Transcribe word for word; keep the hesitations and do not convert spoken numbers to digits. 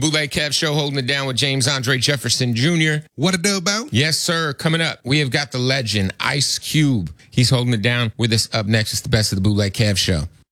Bootleg Kev Show holding it down with James Andre Jefferson Junior What a do about? Yes, sir. Coming up, we have got the legend, Ice Cube. He's holding it down with us up next. It's the best of the Bootleg Kev Show.